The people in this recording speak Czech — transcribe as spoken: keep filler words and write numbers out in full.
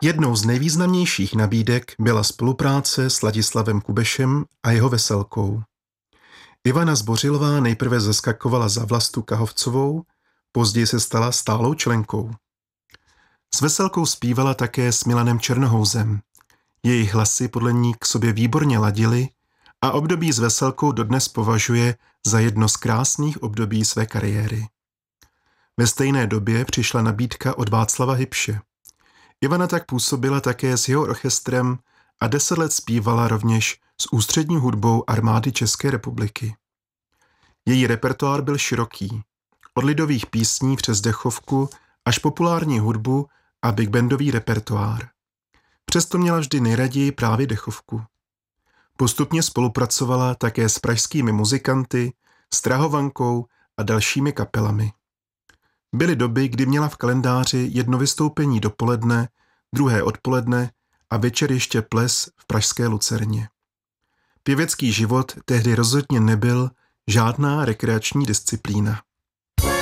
Jednou z nejvýznamnějších nabídek byla spolupráce s Ladislavem Kubešem a jeho Veselkou. Ivana Zbořilová nejprve zeskakovala za Vlastu Kahovcovou, později se stala stálou členkou. S Veselkou zpívala také s Milanem Černohouzem. Jejich hlasy podle ní k sobě výborně ladily a období s Veselkou dodnes považuje za jedno z krásných období své kariéry. Ve stejné době přišla nabídka od Václava Hybše. Ivana tak působila také s jeho orchestrem a deset let zpívala rovněž s ústřední hudbou Armády České republiky. Její repertoár byl široký, od lidových písní přes dechovku až populární hudbu a big bandový repertoár. Přesto měla vždy nejraději právě dechovku. Postupně spolupracovala také s pražskými muzikanty, s Trahovankou a dalšími kapelami. Byly doby, kdy měla v kalendáři jedno vystoupení dopoledne, druhé odpoledne a večer ještě ples v pražské Lucerně. Pěvecký život tehdy rozhodně nebyl žádná rekreační disciplína.